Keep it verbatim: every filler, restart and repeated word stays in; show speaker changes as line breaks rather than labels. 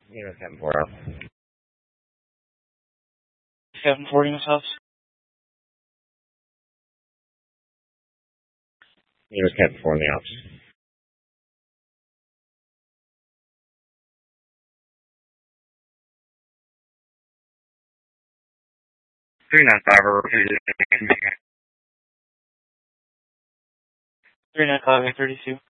Unit seven four zero.
seven forty myself.
Unit seven four in the office. three nine five or
three nine five eight thirty two.